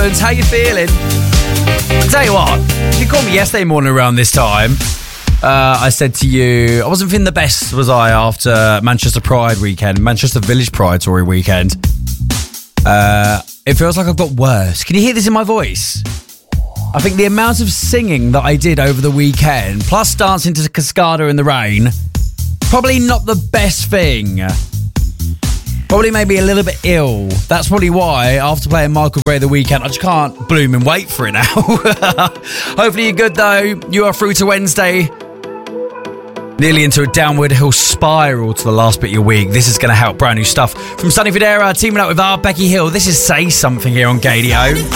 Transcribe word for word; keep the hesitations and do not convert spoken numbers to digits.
Netherlands. How you feeling? I'll tell you what, if you called me yesterday morning around this time, uh, I said to you, I wasn't feeling the best, was I, after Manchester Pride weekend, Manchester Village Pride Tory weekend. Uh, it feels like I've got worse. Can you hear this in my voice? I think the amount of singing that I did over the weekend, plus dancing to Cascada in the rain, probably not the best thing. Probably maybe a little bit ill. That's probably why, after playing Michael Gray the weekend, I just can't bloom and wait for it now. Hopefully you're good though. You are through to Wednesday. Nearly into a downward hill spiral to the last bit of your week. This is going to help. Brand new stuff from Sonny Fodera, teaming up with our Becky Hill. This is Say Something here on Gadio.